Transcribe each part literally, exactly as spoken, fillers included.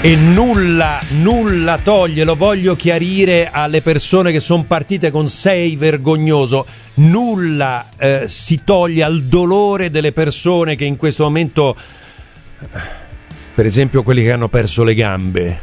E nulla, nulla toglie, lo voglio chiarire alle persone che sono partite con sei vergognoso, nulla eh, si toglie al dolore delle persone che in questo momento, per esempio quelli che hanno perso le gambe.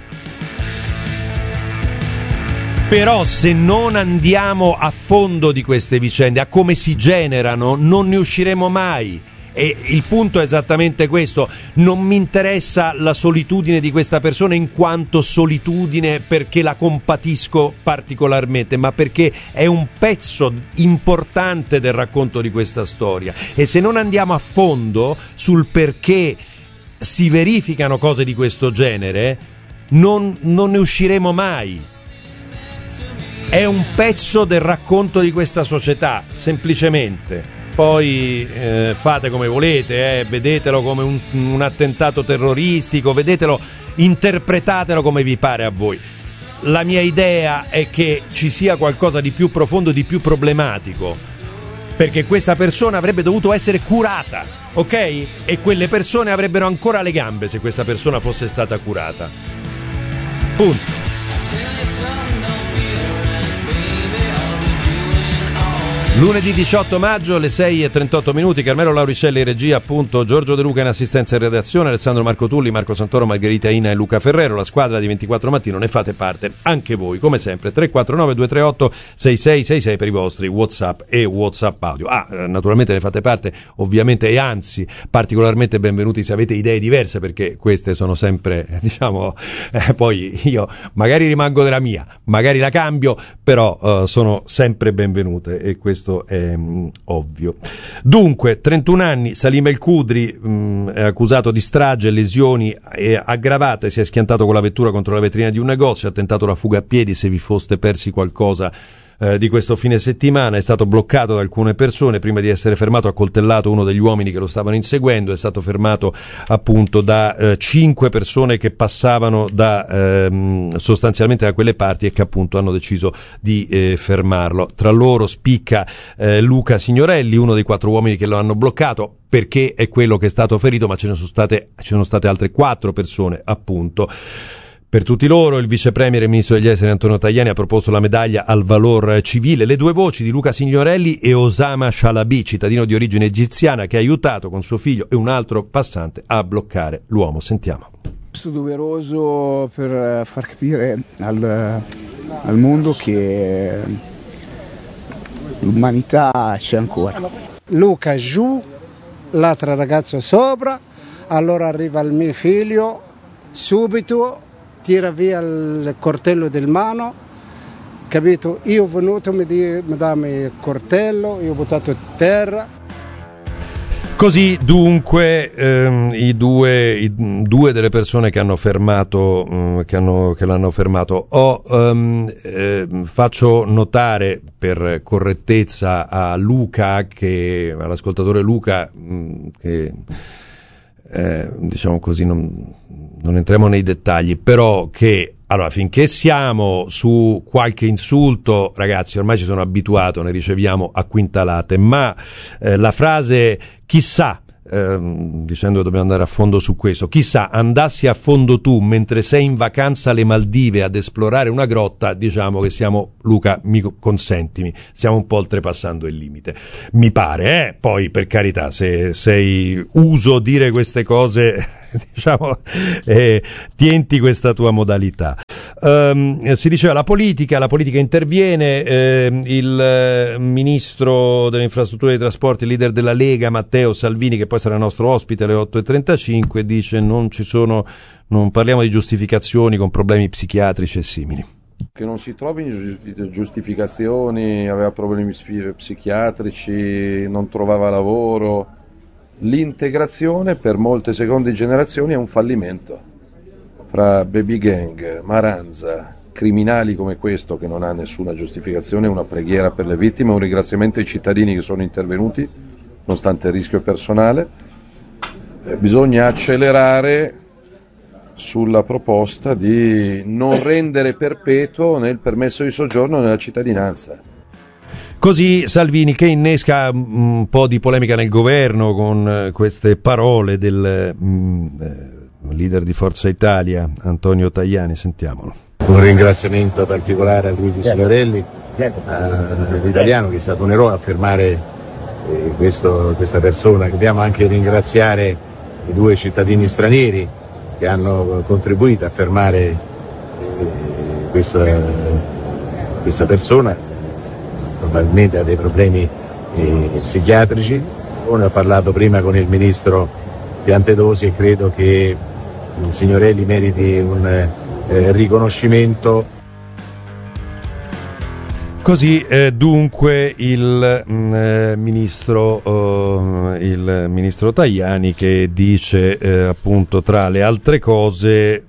Però se non andiamo a fondo di queste vicende, a come si generano, non ne usciremo mai. E il punto è esattamente questo: non mi interessa la solitudine di questa persona in quanto solitudine perché la compatisco particolarmente, ma perché è un pezzo importante del racconto di questa storia. E se non andiamo a fondo sul perché si verificano cose di questo genere, non, non ne usciremo mai. È un pezzo del racconto di questa società, semplicemente. Poi eh, fate come volete, eh, vedetelo come un, un attentato terroristico, vedetelo, interpretatelo come vi pare a voi. La mia idea è che ci sia qualcosa di più profondo, di più problematico, perché questa persona avrebbe dovuto essere curata, ok? E quelle persone avrebbero ancora le gambe se questa persona fosse stata curata. Punto. Lunedì diciotto maggio alle sei e trentotto minuti, Carmelo Lauricelli in regia, appunto, Giorgio De Luca in assistenza e redazione, Alessandro Marco Tulli, Marco Santoro, Margherita Ina e Luca Ferrero, la squadra di ventiquattro Mattino, ne fate parte anche voi, come sempre, tre quattro nove due tre otto sei sei sei sei per i vostri WhatsApp e WhatsApp audio. Ah, naturalmente ne fate parte, ovviamente, e anzi, particolarmente benvenuti se avete idee diverse, perché queste sono sempre, diciamo, eh, poi io magari rimango della mia, magari la cambio, però eh, sono sempre benvenute e questo è mh, ovvio. Dunque, trentuno anni, Salim El Khudri, mh, è accusato di strage e lesioni e aggravate, si è schiantato con la vettura contro la vetrina di un negozio, ha tentato la fuga a piedi. Se vi foste persi qualcosa eh, di questo fine settimana, è stato bloccato da alcune persone, prima di essere fermato ha coltellato uno degli uomini che lo stavano inseguendo, è stato fermato appunto da eh, cinque persone che passavano da ehm, sostanzialmente da quelle parti e che appunto hanno deciso di eh, fermarlo. Tra loro spicca eh, Luca Signorelli, uno dei quattro uomini che lo hanno bloccato, perché è quello che è stato ferito, ma ce ne sono state, ci sono state altre quattro persone appunto. Per tutti loro il vice premier e ministro degli esteri Antonio Tajani ha proposto la medaglia al valor civile. Le due voci di Luca Signorelli e Osama Shalabi, cittadino di origine egiziana, che ha aiutato con suo figlio e un altro passante a bloccare l'uomo. Sentiamo. Questo doveroso per far capire al, al mondo che l'umanità c'è ancora. Luca giù, l'altro ragazzo sopra, allora arriva il mio figlio subito, tira via il coltello del mano, capito? Io ho venuto, mi, di, mi dammi il coltello, io ho buttato a terra. Così dunque ehm, i, due, i due delle persone che hanno fermato, mh, che, hanno, che l'hanno fermato, ho, um, eh, faccio notare per correttezza a Luca, che, all'ascoltatore Luca, mh, che eh, diciamo così non... non entriamo nei dettagli, però che allora finché siamo su qualche insulto, ragazzi, ormai ci sono abituato, ne riceviamo a quintalate, ma eh, la frase chissà, ehm, dicendo che dobbiamo andare a fondo su questo, chissà andassi a fondo tu mentre sei in vacanza alle Maldive ad esplorare una grotta, diciamo che siamo, Luca, mi consentimi, stiamo un po' oltrepassando il limite, mi pare, eh? Poi per carità, se sei uso dire queste cose, diciamo, eh, tienti questa tua modalità. Um, si diceva la politica, la politica interviene, eh, il eh, ministro delle infrastrutture e dei trasporti, leader della Lega, Matteo Salvini, che poi sarà nostro ospite alle otto e trentacinque, dice non ci sono, non parliamo di giustificazioni con problemi psichiatrici e simili. Che non si trovino giustificazioni, aveva problemi psichiatrici, non trovava lavoro. L'integrazione per molte seconde generazioni è un fallimento. Fra baby gang, maranza, criminali come questo che non ha nessuna giustificazione, una preghiera per le vittime, un ringraziamento ai cittadini che sono intervenuti, nonostante il rischio personale. Eh, bisogna accelerare sulla proposta di non rendere perpetuo nel permesso di soggiorno nella cittadinanza. Così Salvini, che innesca un po' di polemica nel governo con queste parole del, leader di Forza Italia, Antonio Tajani, sentiamolo. Un ringraziamento particolare a Luigi Signorelli, all'italiano che è stato un eroe a fermare eh, questo, questa persona. Dobbiamo anche ringraziare i due cittadini stranieri che hanno contribuito a fermare eh, questa, questa persona, probabilmente ha dei problemi eh, psichiatrici. Ne ho parlato prima con il ministro Piantedosi e credo che il Signorelli meriti un eh, riconoscimento. Così eh, dunque il, mh, eh, ministro, uh, il ministro Tajani, che dice eh, appunto tra le altre cose,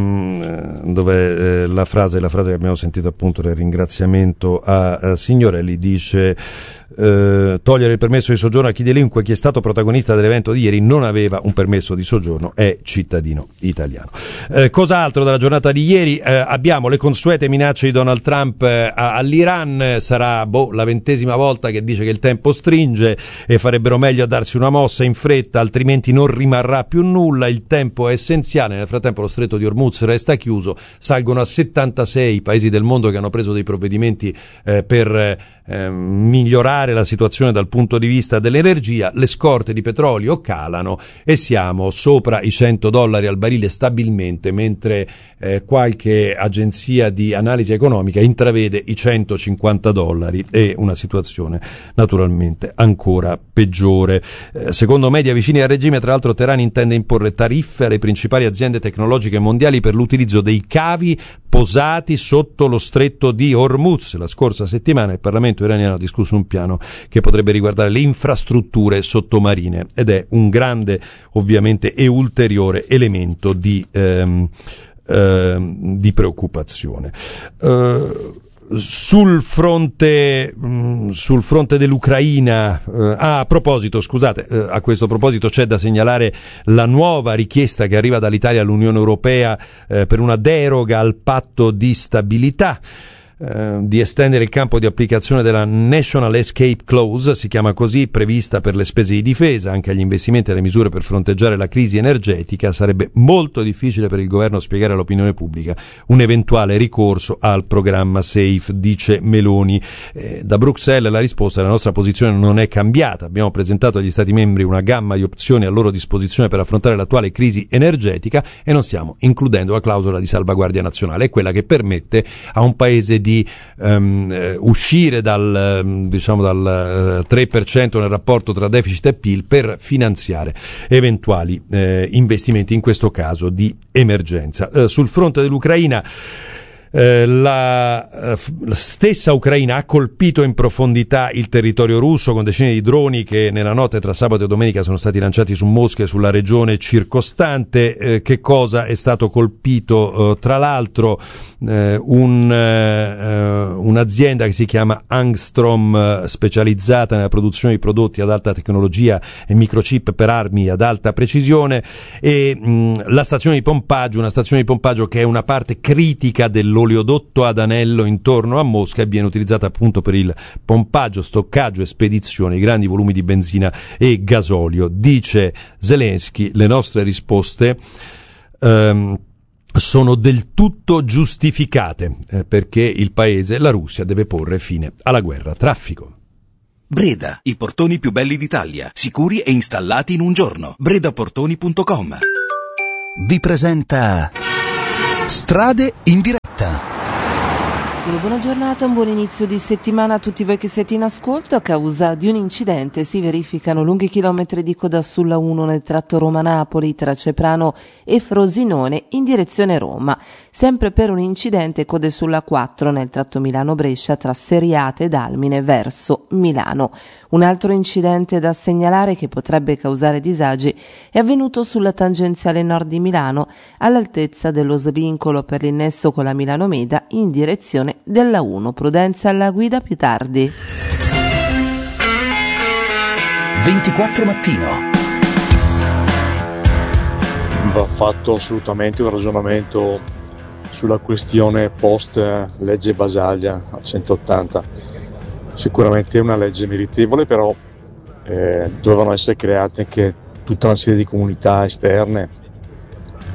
mh, dove eh, la frase la frase che abbiamo sentito appunto del ringraziamento a, a Signorelli, dice eh, togliere il permesso di soggiorno a chi delinque, chi è stato protagonista dell'evento di ieri non aveva un permesso di soggiorno, è cittadino italiano. Eh, cos'altro dalla giornata di ieri? Eh, abbiamo le consuete minacce di Donald Trump eh, all'Iran. Sarà boh, la ventesima volta che dice che il tempo stringe e farebbero meglio a darsi una mossa in fretta, altrimenti non rimarrà più nulla, il tempo è essenziale. Nel frattempo lo stretto di Hormuz resta chiuso, salgono a settantasei i paesi del mondo che hanno preso dei provvedimenti eh, per eh, migliorare la situazione dal punto di vista dell'energia, le scorte di petrolio calano e siamo sopra i cento dollari al barile stabilmente, mentre eh, qualche agenzia di analisi economica intravede i centocinquanta dollari e una situazione naturalmente ancora peggiore. Eh, secondo media vicini al regime, tra l'altro, Teheran intende imporre tariffe alle principali aziende tecnologiche mondiali per l'utilizzo dei cavi posati sotto lo stretto di Hormuz. La scorsa settimana il Parlamento iraniano ha discusso un piano che potrebbe riguardare le infrastrutture sottomarine ed è un grande, ovviamente, e ulteriore elemento di, ehm, ehm, di preoccupazione. Uh, Sul fronte, mh, sul fronte dell'Ucraina, eh, ah, a proposito, scusate, eh, a questo proposito c'è da segnalare la nuova richiesta che arriva dall'Italia all'Unione Europea eh, per una deroga al patto di stabilità, eh, di estendere il campo di applicazione della National Escape Clause, si chiama così, prevista per le spese di difesa, anche agli investimenti e alle misure per fronteggiare la crisi energetica. Sarebbe molto difficile per il governo spiegare all'opinione pubblica un eventuale ricorso al programma SAFE, dice Meloni. Eh, da Bruxelles la risposta: la nostra posizione non è cambiata, abbiamo presentato agli Stati membri una gamma di opzioni a loro disposizione per affrontare l'attuale crisi energetica e non stiamo includendo la clausola di salvaguardia nazionale, è quella che permette a un paese di um, uscire dal, diciamo, dal uh, tre per cento nel rapporto tra deficit e P I L per finanziare eventuali eh, investimenti, in questo caso di emergenza. Uh, sul fronte dell'Ucraina, Eh, la, eh, la stessa Ucraina ha colpito in profondità il territorio russo con decine di droni che nella notte tra sabato e domenica sono stati lanciati su Mosca e sulla regione circostante. Eh, che cosa è stato colpito? Eh, tra l'altro eh, un, eh, un'azienda che si chiama Angstrom, eh, specializzata nella produzione di prodotti ad alta tecnologia e microchip per armi ad alta precisione, e mh, la stazione di pompaggio, una stazione di pompaggio che è una parte critica dell'olio oleodotto ad anello intorno a Mosca e viene utilizzata appunto per il pompaggio, stoccaggio e spedizione di grandi volumi di benzina e gasolio. Dice Zelensky: le nostre risposte ehm, sono del tutto giustificate eh, perché il paese, la Russia, deve porre fine alla guerra traffico. Breda, i portoni più belli d'Italia, sicuri e installati in un giorno. bredaportoni punto com vi presenta Strade in diretta. Buona giornata, un buon inizio di settimana a tutti voi che siete in ascolto. A causa di un incidente si verificano lunghi chilometri di coda sulla uno nel tratto Roma-Napoli tra Ceprano e Frosinone in direzione Roma. Sempre per un incidente code sulla quattro nel tratto Milano-Brescia tra Seriate ed Almine verso Milano. Un altro incidente da segnalare che potrebbe causare disagi è avvenuto sulla tangenziale nord di Milano all'altezza dello svincolo per l'innesto con la Milano Meda in direzione della uno. Prudenza alla guida più tardi. ventiquattro mattino. Va fatto assolutamente un ragionamento sulla questione post legge Basaglia a centottanta. Sicuramente è una legge meritevole, però eh, dovevano essere create anche tutta una serie di comunità esterne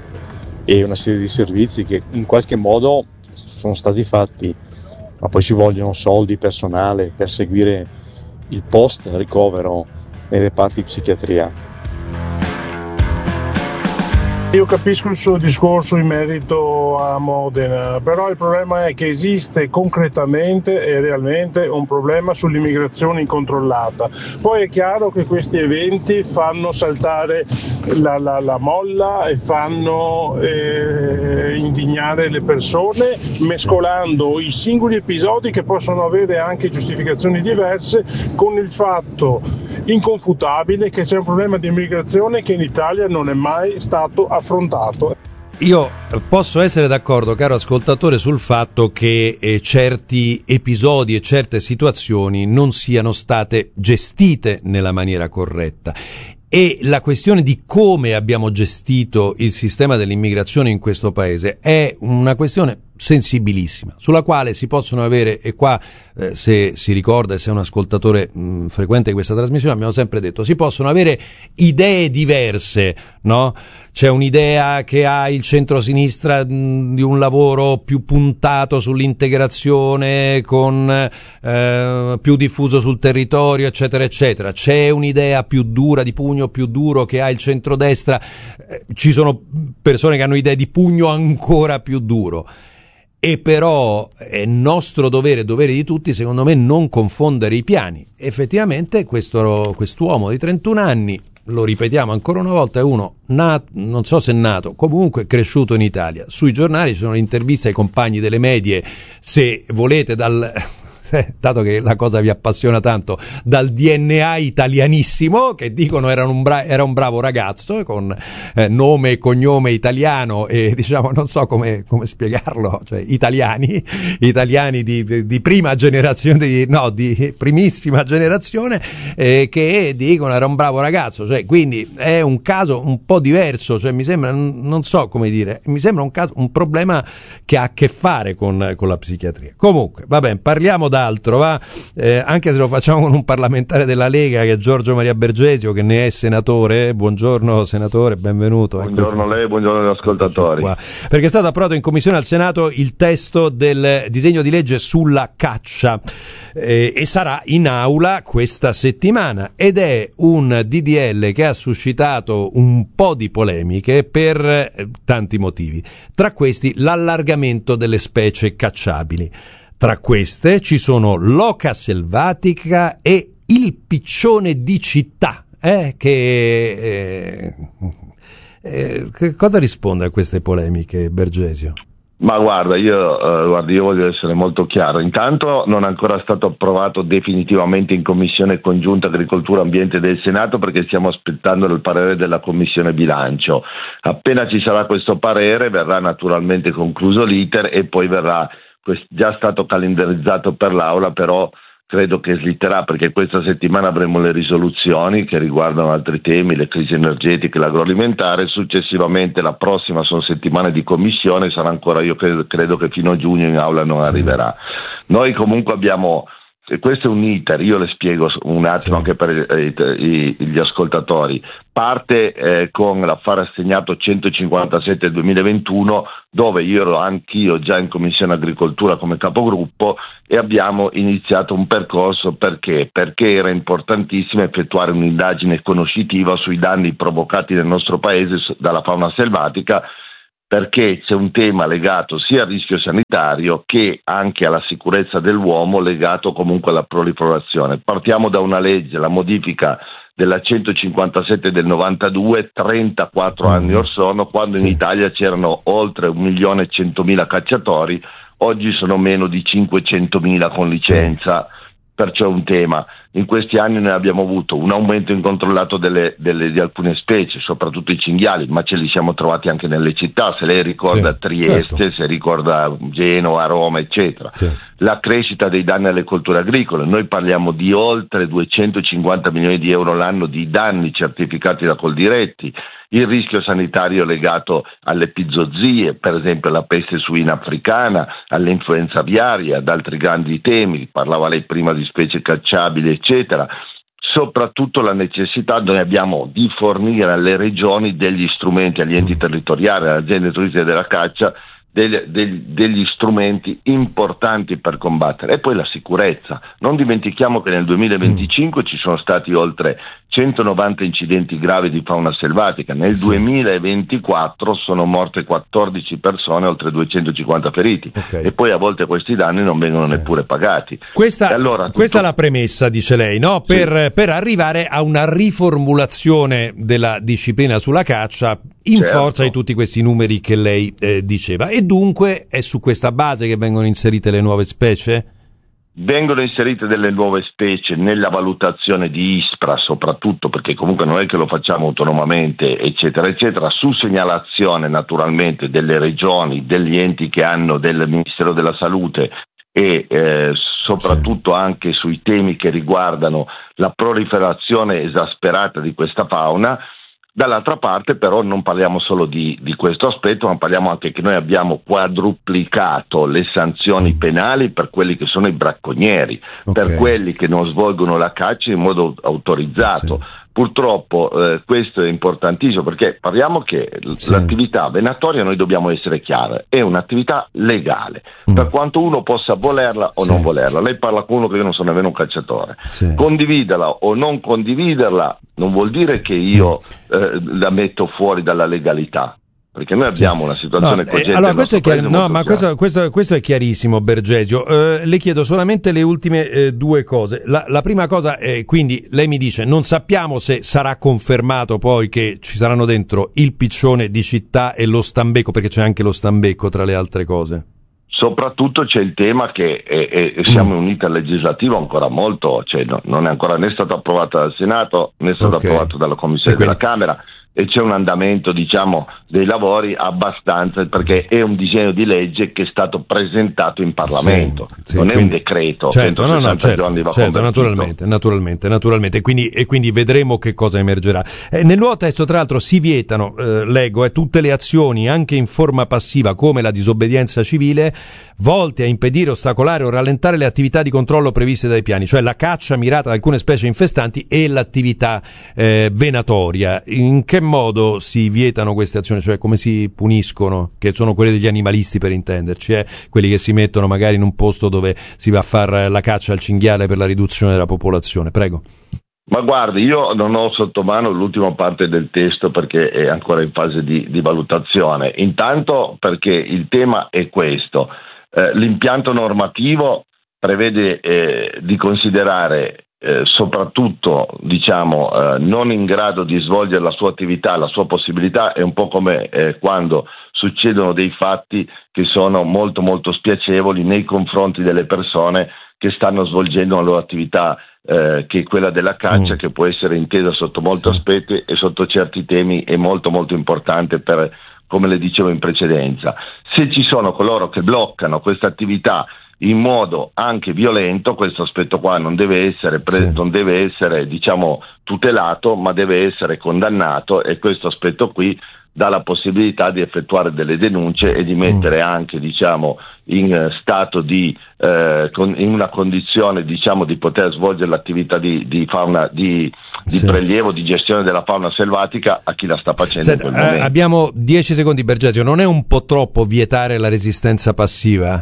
e una serie di servizi che in qualche modo sono stati fatti, ma poi ci vogliono soldi, personale per seguire il post ricovero nei reparti di psichiatria. Io capisco il suo discorso in merito a Modena, però il problema è che esiste concretamente e realmente un problema sull'immigrazione incontrollata. Poi è chiaro che questi eventi fanno saltare la, la, la molla e fanno eh, indignare le persone, mescolando i singoli episodi che possono avere anche giustificazioni diverse con il fatto inconfutabile che c'è un problema di immigrazione che in Italia non è mai stato affrontato. Io posso essere d'accordo, caro ascoltatore, sul fatto che eh, certi episodi e certe situazioni non siano state gestite nella maniera corretta. E la questione di come abbiamo gestito il sistema dell'immigrazione in questo paese è una questione sensibilissima, sulla quale si possono avere, e qua eh, se si ricorda e se è un ascoltatore mh, frequente di questa trasmissione, abbiamo sempre detto, si possono avere idee diverse, no? C'è un'idea che ha il centrosinistra mh, di un lavoro più puntato sull'integrazione, con eh, più diffuso sul territorio, eccetera eccetera. C'è un'idea più dura, di pugno più duro, che ha il centrodestra. Eh, ci sono persone che hanno idee di pugno ancora più duro. E però è nostro dovere, dovere di tutti, secondo me, non confondere i piani. Effettivamente questo quest'uomo di trentuno anni, lo ripetiamo ancora una volta, è uno nato, non so se nato, comunque cresciuto in Italia. Sui giornali ci sono interviste ai compagni delle medie, se volete, dal dato che la cosa vi appassiona tanto, dal D N A italianissimo, che dicono era un, bra- era un bravo ragazzo con eh, nome e cognome italiano e, diciamo, non so come, come spiegarlo, cioè italiani, italiani di, di, di prima generazione, di, no, di primissima generazione, eh, che dicono era un bravo ragazzo, cioè, quindi è un caso un po' diverso, cioè mi sembra, non so come dire, mi sembra un caso, un problema che ha a che fare con, con la psichiatria. Comunque, va bene, parliamo da altro, va? Eh, anche se lo facciamo con un parlamentare della Lega, che è Giorgio Maria Bergesio, che ne è senatore. Buongiorno senatore, benvenuto. Buongiorno a lei, buongiorno agli ascoltatori. Perché è stato approvato in commissione al Senato il testo del disegno di legge sulla caccia eh, e sarà in aula questa settimana, ed è un D D L che ha suscitato un po' di polemiche per eh, tanti motivi, tra questi l'allargamento delle specie cacciabili. Tra queste ci sono l'oca selvatica e il piccione di città, eh, che, eh, eh, che cosa risponde a queste polemiche, Bergesio? Ma guarda, io, eh, guarda, io voglio essere molto chiaro. Intanto non è ancora stato approvato definitivamente in Commissione Congiunta Agricoltura Ambiente del Senato, perché stiamo aspettando il parere della Commissione Bilancio. Appena ci sarà questo parere verrà naturalmente concluso l'iter e poi verrà già stato calendarizzato per l'Aula, però credo che slitterà, perché questa settimana avremo le risoluzioni che riguardano altri temi, le crisi energetiche, l'agroalimentare. Successivamente la prossima sono settimane di commissione, sarà ancora, io credo, credo che fino a giugno in Aula non sì. arriverà. Noi comunque abbiamo, e questo è un iter, io le spiego un attimo sì. anche per i, i, gli ascoltatori. Parte eh, con l'affare assegnato centocinquantasette del duemilaventuno, dove io ero anch'io già in Commissione Agricoltura come capogruppo, e abbiamo iniziato un percorso. Perché? Perché era importantissimo effettuare un'indagine conoscitiva sui danni provocati nel nostro paese dalla fauna selvatica, perché c'è un tema legato sia al rischio sanitario che anche alla sicurezza dell'uomo, legato comunque alla proliferazione. Partiamo da una legge, la modifica della centocinquantasette del novantadue, trentaquattro mm. anni or sono, quando sì. in Italia c'erano oltre un milione e centomila cacciatori, oggi sono meno di cinquecentomila con licenza. Sì. Perciò è un tema. In questi anni noi abbiamo avuto un aumento incontrollato delle, delle, di alcune specie, soprattutto i cinghiali, ma ce li siamo trovati anche nelle città. Se lei ricorda sì, Trieste, certo. se ricorda Genova, Roma, eccetera. Sì. La crescita dei danni alle colture agricole. Noi parliamo di oltre duecentocinquanta milioni di euro l'anno di danni certificati da Coldiretti. Il rischio sanitario legato alle epizoozie, per esempio alla peste suina africana, all'influenza aviaria, ad altri grandi temi, parlava lei prima di specie cacciabili, eccetera. soprattutto la necessità noi abbiamo di fornire alle regioni degli strumenti, agli enti territoriali, alle aziende turistiche della caccia, Degli, degli, degli strumenti importanti per combattere. E poi la sicurezza. Non dimentichiamo che nel duemilaventicinque mm. ci sono stati oltre centonovanta incidenti gravi di fauna selvatica, nel sì. duemilaventiquattro sono morte quattordici persone, oltre duecentocinquanta feriti, okay. e poi a volte questi danni non vengono sì. neppure pagati. Questa, allora, tutto... questa è la premessa, dice lei, no? Per, sì. per arrivare a una riformulazione della disciplina sulla caccia in certo. forza di tutti questi numeri che lei eh, diceva. E dunque è su questa base che vengono inserite le nuove specie? Vengono inserite delle nuove specie nella valutazione di ISPRA, soprattutto perché comunque non è che lo facciamo autonomamente, eccetera, eccetera, su segnalazione naturalmente delle regioni, degli enti che hanno del Ministero della Salute e eh, soprattutto sì. anche sui temi che riguardano la proliferazione esasperata di questa fauna. Dall'altra parte però non parliamo solo di, di questo aspetto, ma parliamo anche che noi abbiamo quadruplicato le sanzioni penali per quelli che sono i bracconieri, okay. per quelli che non svolgono la caccia in modo autorizzato. Sì. Purtroppo eh, questo è importantissimo, perché parliamo che sì. l'attività venatoria, noi dobbiamo essere chiari, è un'attività legale, mm. per quanto uno possa volerla o sì. non volerla. Lei parla con uno che non sono nemmeno un cacciatore. Sì. Condividerla o non condividerla non vuol dire che io eh, la metto fuori dalla legalità. Perché noi abbiamo una situazione no, cogente. Eh, allora, questo è, chiar- no, ma questo, questo, questo è chiarissimo, Bergesio. Eh, le chiedo solamente le ultime eh, due cose. La, la prima cosa è, quindi, lei mi dice, non sappiamo se sarà confermato poi che ci saranno dentro il piccione di città e lo stambecco, perché c'è anche lo stambecco tra le altre cose. Soprattutto c'è il tema che è, è, siamo mm. uniti al legislativo ancora molto, cioè no, non è ancora né stato approvato dal Senato né stato okay. approvato dalla Commissione quindi... della Camera. E c'è un andamento, diciamo, dei lavori abbastanza, perché è un disegno di legge che è stato presentato in Parlamento, sì, sì, non quindi, è un decreto. Certo, no, no, certo, certo naturalmente, naturalmente, naturalmente, e quindi, e quindi vedremo che cosa emergerà. Eh, nel nuovo testo, tra l'altro, si vietano, eh, leggo, eh, tutte le azioni, anche in forma passiva, come la disobbedienza civile, volte a impedire, ostacolare o rallentare le attività di controllo previste dai piani, cioè la caccia mirata ad alcune specie infestanti e l'attività eh, venatoria. In che modo si vietano queste azioni, cioè come si puniscono, che sono quelle degli animalisti per intenderci, eh? quelli che si mettono magari in un posto dove si va a fare la caccia al cinghiale per la riduzione della popolazione? Prego. Ma guardi, io non ho sotto mano l'ultima parte del testo perché è ancora in fase di, di valutazione. Intanto perché il tema è questo, eh, l'impianto normativo prevede eh, di considerare Eh, soprattutto diciamo eh, non in grado di svolgere la sua attività, la sua possibilità. È un po' come eh, quando succedono dei fatti che sono molto molto spiacevoli nei confronti delle persone che stanno svolgendo la loro attività, eh, che è quella della caccia, mm. che può essere intesa sotto molti aspetti e sotto certi temi è molto molto importante, per, come le dicevo in precedenza. Se ci sono coloro che bloccano questa attività in modo anche violento, questo aspetto qua non deve essere pre- sì. non deve essere diciamo tutelato, ma deve essere condannato, e questo aspetto qui dà la possibilità di effettuare delle denunce e di mettere mm. anche diciamo in stato di eh, con, in una condizione diciamo di poter svolgere l'attività di, di fauna di, di sì. prelievo, di gestione della fauna selvatica a chi la sta facendo. Senta, in quel momento. Eh, abbiamo dieci secondi, Bergesio. Non è un po' troppo vietare la resistenza passiva?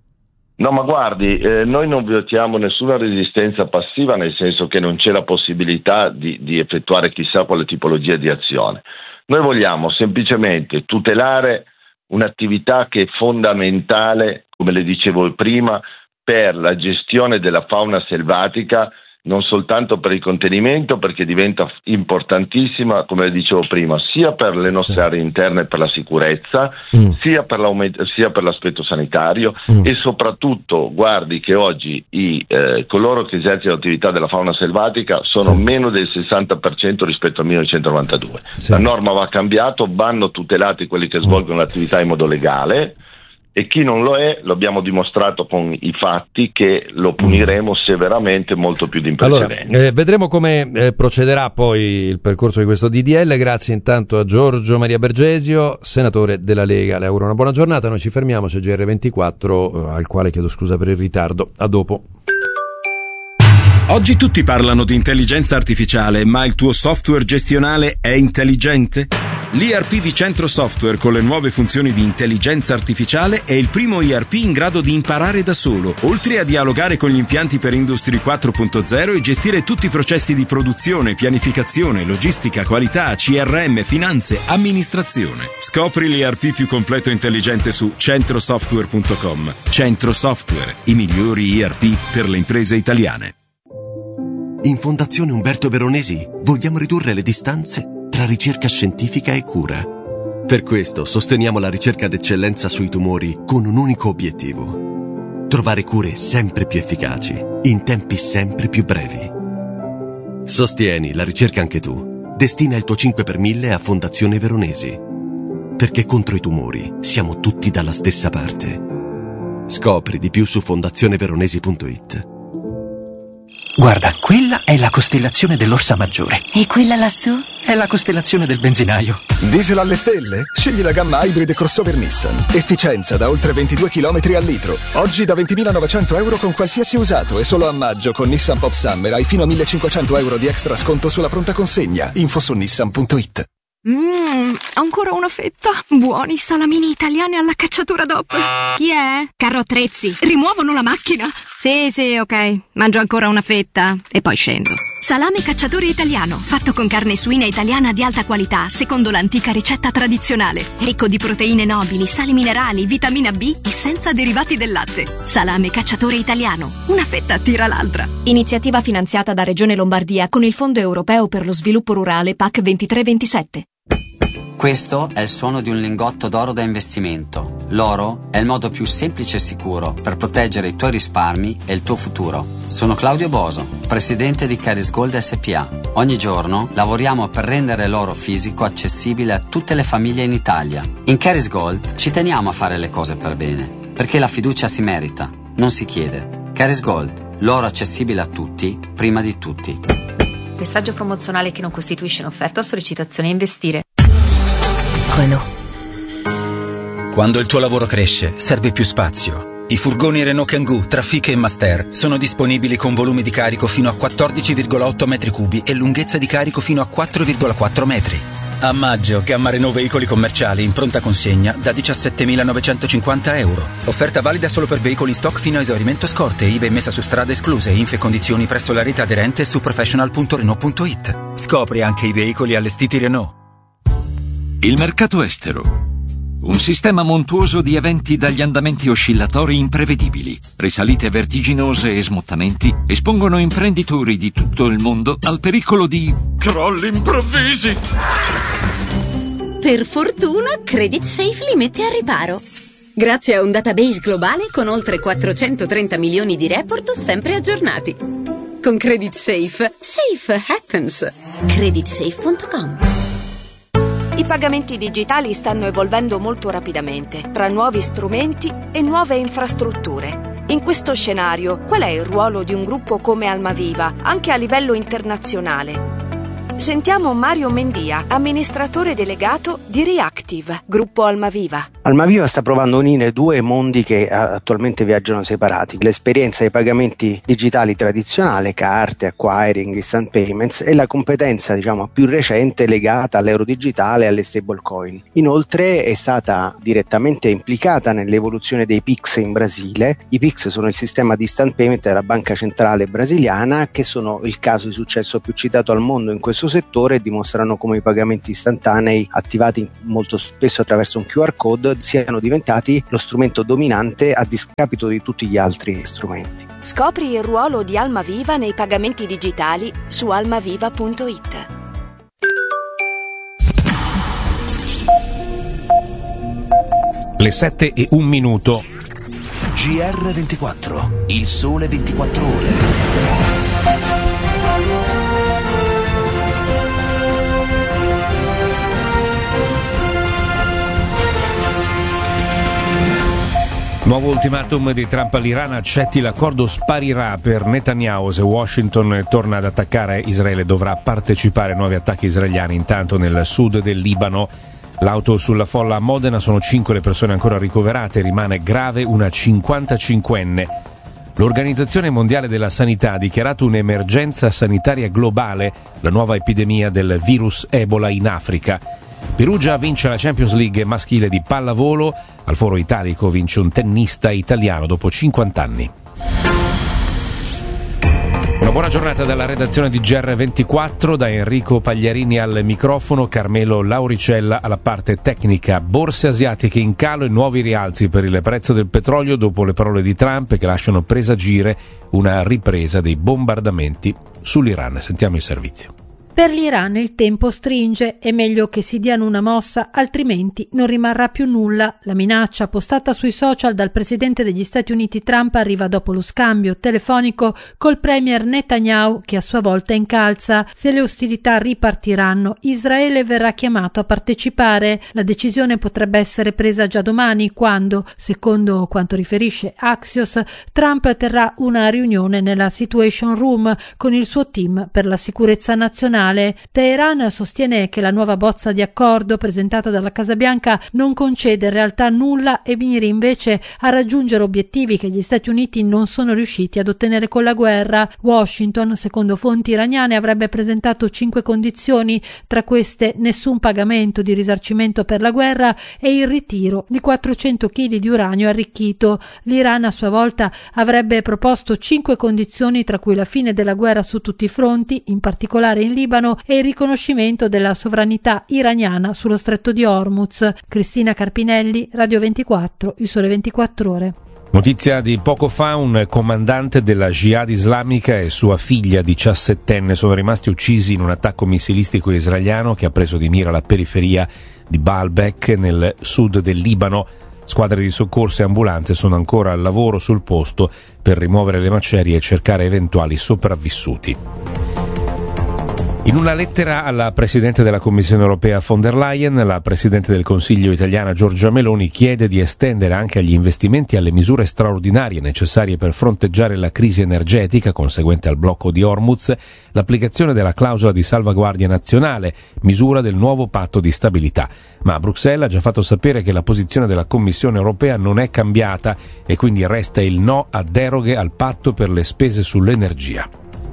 No, ma guardi, eh, noi non vietiamo nessuna resistenza passiva, nel senso che non c'è la possibilità di, di effettuare chissà quale tipologia di azione. Noi vogliamo semplicemente tutelare un'attività che è fondamentale, come le dicevo prima, per la gestione della fauna selvatica, non soltanto per il contenimento, perché diventa importantissima, come le dicevo prima, sia per le nostre sì. aree interne, per la sicurezza, mm. sia, per sia per l'aspetto sanitario mm. e soprattutto, guardi che oggi i, eh, coloro che esercitano l'attività della fauna selvatica sono sì. meno del sessanta per cento rispetto al millenovecentonovantadue. Sì. La norma va cambiata, vanno tutelati quelli che svolgono mm. l'attività in modo legale, e chi non lo è, lo abbiamo dimostrato con i fatti, che lo puniremo severamente, molto più di in precedenza. Allora, eh, vedremo come eh, procederà poi il percorso di questo D D L. Grazie intanto a Giorgio Maria Bergesio, senatore della Lega. Le auguro una buona giornata. Noi ci fermiamo, c'è G R ventiquattro, eh, al quale chiedo scusa per il ritardo. A dopo. Oggi tutti parlano di intelligenza artificiale, ma il tuo software gestionale è intelligente? L'E R P di Centro Software con le nuove funzioni di intelligenza artificiale è il primo E R P in grado di imparare da solo, oltre a dialogare con gli impianti per Industry quattro punto zero e gestire tutti i processi di produzione, pianificazione, logistica, qualità, C R M, finanze, amministrazione. Scopri l'E R P più completo e intelligente su centrosoftware punto com. Centro Software, i migliori E R P per le imprese italiane. In Fondazione Umberto Veronesi vogliamo ridurre le distanze tra ricerca scientifica e cura. Per questo sosteniamo la ricerca d'eccellenza sui tumori con un unico obiettivo: trovare cure sempre più efficaci, in tempi sempre più brevi. Sostieni la ricerca anche tu. Destina il tuo cinque per mille a Fondazione Veronesi. Perché contro i tumori siamo tutti dalla stessa parte. Scopri di più su fondazione veronesi punto it. Guarda, quella è la costellazione dell'Orsa Maggiore. E quella lassù? È la costellazione del benzinaio. Diesel alle stelle? Scegli la gamma Hybrid crossover Nissan. Efficienza da oltre ventidue chilometri al litro. Oggi da ventimilanovecento euro con qualsiasi usato e solo a maggio con Nissan Pop Summer hai fino a millecinquecento euro di extra sconto sulla pronta consegna. Info su nissan punto it. Mmm, ancora una fetta. Buoni salamini italiani alla cacciatura dopo. Chi è? Carro Attrezzi. Rimuovono la macchina. Sì, sì, ok. Mangio ancora una fetta e poi scendo. Salame cacciatore italiano, fatto con carne suina italiana di alta qualità, secondo l'antica ricetta tradizionale. Ricco di proteine nobili, sali minerali, vitamina B e senza derivati del latte. Salame cacciatore italiano. Una fetta tira l'altra. Iniziativa finanziata da Regione Lombardia con il Fondo Europeo per lo Sviluppo Rurale P A C ventitré ventisette. Questo è il suono di un lingotto d'oro da investimento. L'oro è il modo più semplice e sicuro per proteggere i tuoi risparmi e il tuo futuro. Sono Claudio Boso, presidente di Caris Gold S P A. Ogni giorno lavoriamo per rendere l'oro fisico accessibile a tutte le famiglie in Italia. In Caris Gold ci teniamo a fare le cose per bene, perché la fiducia si merita, non si chiede. Caris Gold, l'oro accessibile a tutti, prima di tutti. Messaggio promozionale che non costituisce un'offerta o sollecitazione a investire. Renault. Quando il tuo lavoro cresce, serve più spazio. I furgoni Renault Kangoo, Trafic e Master sono disponibili con volumi di carico fino a quattordici virgola otto metri cubi e lunghezza di carico fino a quattro virgola quattro metri. A maggio, gamma Renault veicoli commerciali in pronta consegna da diciassettemilanovecentocinquanta euro. Offerta valida solo per veicoli in stock fino a esaurimento scorte, I V A e messa su strada escluse, info e condizioni presso la rete aderente su professional punto renault punto it. Scopri anche i veicoli allestiti Renault. Il mercato estero. Un sistema montuoso di eventi dagli andamenti oscillatori imprevedibili, risalite vertiginose e smottamenti espongono imprenditori di tutto il mondo al pericolo di crolli improvvisi. Per fortuna, Credit Safe li mette a riparo. Grazie a un database globale con oltre quattrocentotrenta milioni di report sempre aggiornati. Con Credit Safe, safe happens. credit safe punto com. I pagamenti digitali stanno evolvendo molto rapidamente, tra nuovi strumenti e nuove infrastrutture. In questo scenario, qual è il ruolo di un gruppo come Almaviva, anche a livello internazionale? Sentiamo Mario Mendia, amministratore delegato di Reactive, gruppo Almaviva. Almaviva sta provando a unire due mondi che attualmente viaggiano separati: l'esperienza dei pagamenti digitali tradizionale, carte, acquiring, instant payments, e la competenza, diciamo, più recente legata all'euro digitale e alle stablecoin. Inoltre è stata direttamente implicata nell'evoluzione dei P I X in Brasile. I P I X sono il sistema di instant payment della banca centrale brasiliana, che sono il caso di successo più citato al mondo in questo settore e dimostrano come i pagamenti istantanei attivati molto spesso attraverso un Q R code siano diventati lo strumento dominante a discapito di tutti gli altri strumenti. Scopri il ruolo di Almaviva nei pagamenti digitali su almaviva punto it. Le sette e un minuto. G R ventiquattro, il sole ventiquattro ore. Nuovo ultimatum di Trump all'Iran: accetti l'accordo, sparirà per Netanyahu. Se Washington torna ad attaccare Israele dovrà partecipare a nuovi attacchi israeliani. Intanto nel sud del Libano l'auto sulla folla a Modena, sono cinque le persone ancora ricoverate, rimane grave una cinquantacinquenne. L'Organizzazione Mondiale della Sanità ha dichiarato un'emergenza sanitaria globale, la nuova epidemia del virus Ebola in Africa. Perugia vince la Champions League maschile di pallavolo, al Foro Italico vince un tennista italiano dopo cinquanta anni. Una buona giornata dalla redazione di G R ventiquattro, da Enrico Pagliarini al microfono, Carmelo Lauricella alla parte tecnica. Borse asiatiche in calo e nuovi rialzi per il prezzo del petrolio dopo le parole di Trump che lasciano presagire una ripresa dei bombardamenti sull'Iran. Sentiamo il servizio. Per l'Iran il tempo stringe, è meglio che si diano una mossa, altrimenti non rimarrà più nulla. La minaccia postata sui social dal presidente degli Stati Uniti Trump arriva dopo lo scambio telefonico col premier Netanyahu, che a sua volta incalza. Se le ostilità ripartiranno, Israele verrà chiamato a partecipare. La decisione potrebbe essere presa già domani, quando, secondo quanto riferisce Axios, Trump terrà una riunione nella Situation Room con il suo team per la sicurezza nazionale. Teheran sostiene che la nuova bozza di accordo presentata dalla Casa Bianca non concede in realtà nulla e miri invece a raggiungere obiettivi che gli Stati Uniti non sono riusciti ad ottenere con la guerra. Washington, secondo fonti iraniane, avrebbe presentato cinque condizioni, tra queste nessun pagamento di risarcimento per la guerra e il ritiro di quattrocento chili di uranio arricchito. L'Iran a sua volta avrebbe proposto cinque condizioni, tra cui la fine della guerra su tutti i fronti, in particolare in Libano, e il riconoscimento della sovranità iraniana sullo stretto di Hormuz. Cristina Carpinelli, Radio ventiquattro, Il Sole ventiquattro Ore. Notizia di poco fa: un comandante della Jihad islamica e sua figlia diciassettenne sono rimasti uccisi in un attacco missilistico israeliano che ha preso di mira la periferia di Baalbek nel sud del Libano. Squadre di soccorso e ambulanze sono ancora al lavoro sul posto per rimuovere le macerie e cercare eventuali sopravvissuti. In una lettera alla Presidente della Commissione europea von der Leyen, la Presidente del Consiglio italiana Giorgia Meloni chiede di estendere anche agli investimenti alle misure straordinarie necessarie per fronteggiare la crisi energetica conseguente al blocco di Hormuz l'applicazione della clausola di salvaguardia nazionale, misura del nuovo patto di stabilità. Ma Bruxelles ha già fatto sapere che la posizione della Commissione europea non è cambiata e quindi resta il no a deroghe al patto per le spese sull'energia.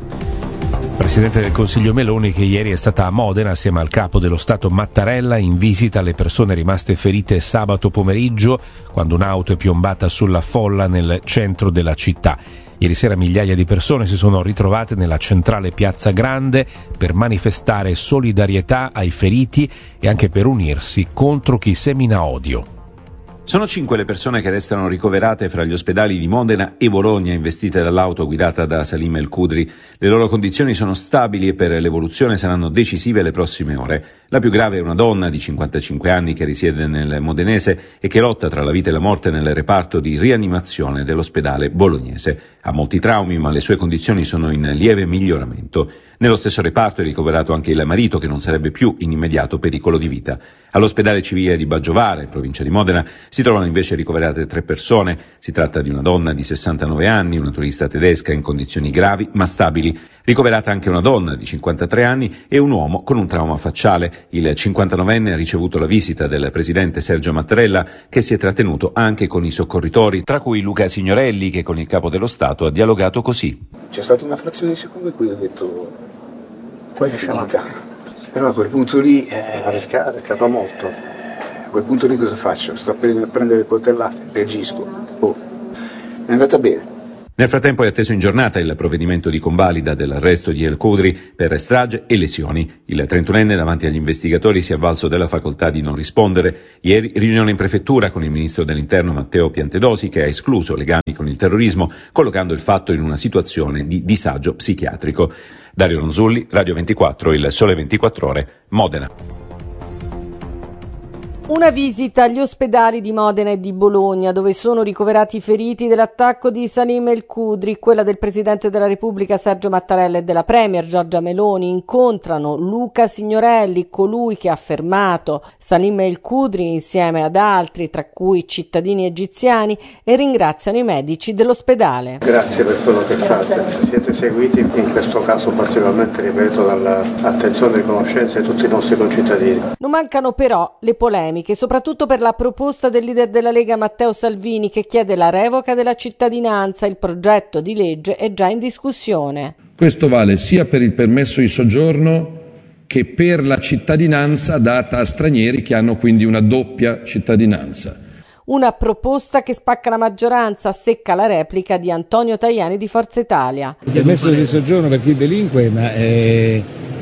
Presidente del Consiglio Meloni, che ieri è stata a Modena assieme al capo dello Stato Mattarella in visita alle persone rimaste ferite sabato pomeriggio quando un'auto è piombata sulla folla nel centro della città. Ieri sera migliaia di persone si sono ritrovate nella centrale Piazza Grande per manifestare solidarietà ai feriti e anche per unirsi contro chi semina odio. Sono cinque le persone che restano ricoverate fra gli ospedali di Modena e Bologna investite dall'auto guidata da Salim El Khudri. Le loro condizioni sono stabili e per l'evoluzione saranno decisive le prossime ore. La più grave è una donna di cinquantacinque anni che risiede nel modenese e che lotta tra la vita e la morte nel reparto di rianimazione dell'ospedale bolognese. Ha molti traumi, ma le sue condizioni sono in lieve miglioramento. Nello stesso reparto è ricoverato anche il marito, che non sarebbe più in immediato pericolo di vita. All'ospedale civile di Baggiovare, in provincia di Modena, si trovano invece ricoverate tre persone. Si tratta di una donna di sessantanove anni, una turista tedesca in condizioni gravi ma stabili. Ricoverata anche una donna di cinquantatré anni e un uomo con un trauma facciale. Il cinquantanovenne ha ricevuto la visita del presidente Sergio Mattarella, che si è trattenuto anche con i soccorritori, tra cui Luca Signorelli, che con il capo dello Stato ha dialogato così. C'è stata una frazione di secondo in cui ho detto poi è finita, però a quel punto lì eh, ha rischiato molto. A quel punto lì cosa faccio? Sto per prendere le coltellate, reagisco. Oh, è andata bene. Nel frattempo è atteso in giornata il provvedimento di convalida dell'arresto di El Khudri per strage e lesioni. Il trentunenne davanti agli investigatori si è avvalso della facoltà di non rispondere. Ieri riunione in prefettura con il ministro dell'Interno Matteo Piantedosi, che ha escluso legami con il terrorismo, collocando il fatto in una situazione di disagio psichiatrico. Dario Ronzulli, Radio ventiquattro, Il Sole ventiquattro Ore, Modena. Una visita agli ospedali di Modena e di Bologna, dove sono ricoverati i feriti dell'attacco di Salim El Khudri. Quella del Presidente della Repubblica Sergio Mattarella e della Premier Giorgia Meloni incontrano Luca Signorelli, colui che ha fermato Salim El Khudri insieme ad altri, tra cui cittadini egiziani, e ringraziano i medici dell'ospedale. Grazie per quello che fate. Siete seguiti in questo caso particolarmente, ripeto, dall'attenzione e riconoscenza di tutti i nostri concittadini. Non mancano però le polemiche polemiche, soprattutto per la proposta del leader della Lega Matteo Salvini che chiede la revoca della cittadinanza. Il progetto di legge è già in discussione. Questo vale sia per il permesso di soggiorno che per la cittadinanza data a stranieri che hanno quindi una doppia cittadinanza. Una proposta che spacca la maggioranza, secca la replica di Antonio Tajani di Forza Italia. Il permesso di soggiorno per chi delinque, ma eh,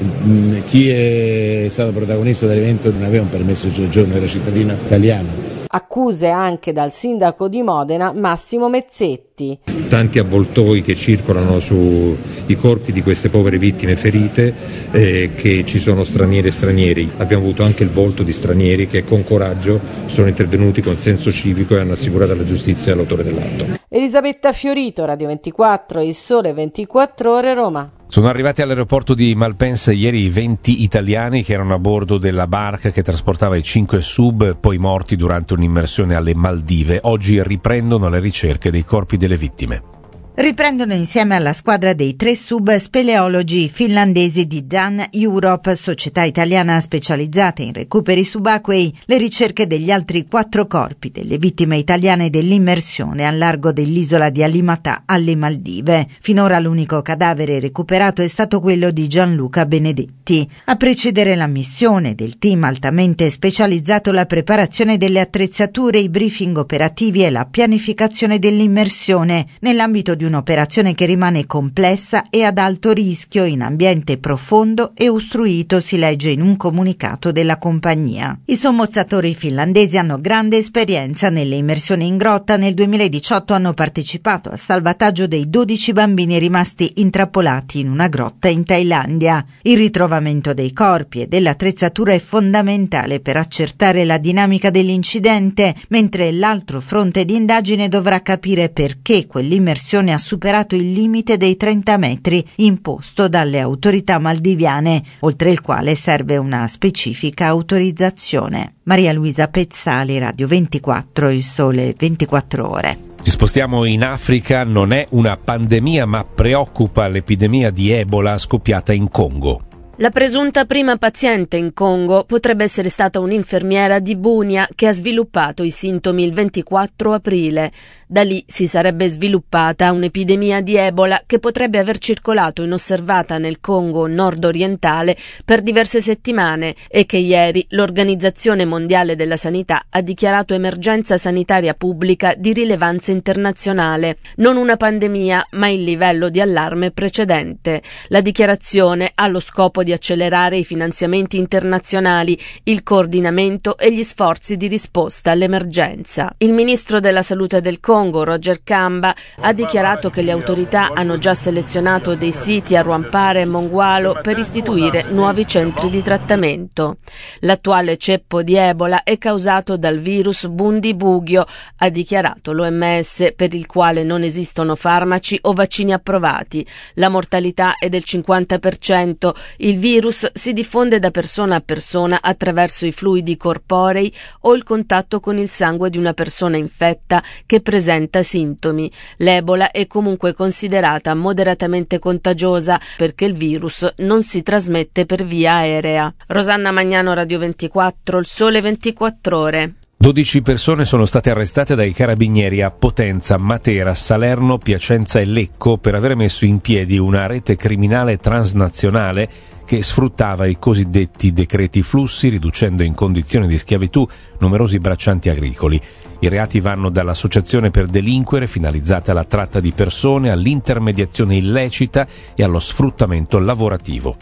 chi è stato protagonista dell'evento non aveva un permesso di soggiorno, era cittadino italiano. Accuse anche dal sindaco di Modena Massimo Mezzetti. Tanti avvoltoi che circolano sui corpi di queste povere vittime ferite, eh, che ci sono stranieri e stranieri. Abbiamo avuto anche il volto di stranieri che con coraggio sono intervenuti con senso civico e hanno assicurato alla giustizia l'autore dell'atto. Elisabetta Fiorito, Radio ventiquattro, Il Sole ventiquattro Ore, Roma. Sono arrivati all'aeroporto di Malpensa ieri venti italiani che erano a bordo della barca che trasportava i cinque sub poi morti durante un'immersione alle Maldive. Oggi riprendono le ricerche dei corpi delle vittime. Riprendono insieme alla squadra dei tre sub speleologi finlandesi di Dan Europe, società italiana specializzata in recuperi subacquei, le ricerche degli altri quattro corpi delle vittime italiane dell'immersione al largo dell'isola di Alimatà alle Maldive. Finora l'unico cadavere recuperato è stato quello di Gianluca Benedetti. A precedere la missione del team altamente specializzato la preparazione delle attrezzature, i briefing operativi e la pianificazione dell'immersione nell'ambito di un'operazione che rimane complessa e ad alto rischio in ambiente profondo e ostruito, si legge in un comunicato della compagnia. I sommozzatori finlandesi hanno grande esperienza nelle immersioni in grotta. Nel duemiladiciotto hanno partecipato al salvataggio dei dodici bambini rimasti intrappolati in una grotta in Thailandia. Il ritrovamento dei corpi e dell'attrezzatura è fondamentale per accertare la dinamica dell'incidente, mentre l'altro fronte di indagine dovrà capire perché quell'immersione ha superato il limite dei trenta metri imposto dalle autorità maldiviane, oltre il quale serve una specifica autorizzazione. Maria Luisa Pezzali, Radio ventiquattro, Il Sole ventiquattro Ore. Ci spostiamo in Africa, non è una pandemia ma preoccupa l'epidemia di Ebola scoppiata in Congo. La presunta prima paziente in Congo potrebbe essere stata un'infermiera di Bunia che ha sviluppato i sintomi il ventiquattro aprile. Da lì si sarebbe sviluppata un'epidemia di Ebola che potrebbe aver circolato inosservata nel Congo nord-orientale per diverse settimane e che ieri l'Organizzazione Mondiale della Sanità ha dichiarato emergenza sanitaria pubblica di rilevanza internazionale. Non una pandemia, ma il livello di allarme precedente. La dichiarazione ha lo scopo di accelerare i finanziamenti internazionali, il coordinamento e gli sforzi di risposta all'emergenza. Il ministro della Salute del Congo, Roger Kamba, ha dichiarato che le autorità hanno già selezionato dei siti a Rwampara e Mongwalo per istituire nuovi centri di trattamento. L'attuale ceppo di Ebola è causato dal virus Bundibugyo, ha dichiarato l'O M S, per il quale non esistono farmaci o vaccini approvati. La mortalità è del cinquanta per cento. Il Il virus si diffonde da persona a persona attraverso i fluidi corporei o il contatto con il sangue di una persona infetta che presenta sintomi. L'Ebola è comunque considerata moderatamente contagiosa perché il virus non si trasmette per via aerea. Rosanna Magnano, Radio ventiquattro, Il Sole ventiquattro Ore. dodici persone sono state arrestate dai carabinieri a Potenza, Matera, Salerno, Piacenza e Lecco per aver messo in piedi una rete criminale transnazionale che sfruttava i cosiddetti decreti flussi, riducendo in condizioni di schiavitù numerosi braccianti agricoli. I reati vanno dall'associazione per delinquere, finalizzata alla tratta di persone, all'intermediazione illecita e allo sfruttamento lavorativo.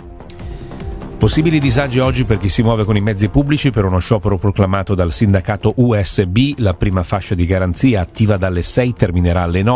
Possibili disagi oggi per chi si muove con i mezzi pubblici per uno sciopero proclamato dal sindacato U S B. La prima fascia di garanzia attiva dalle sei terminerà alle nove.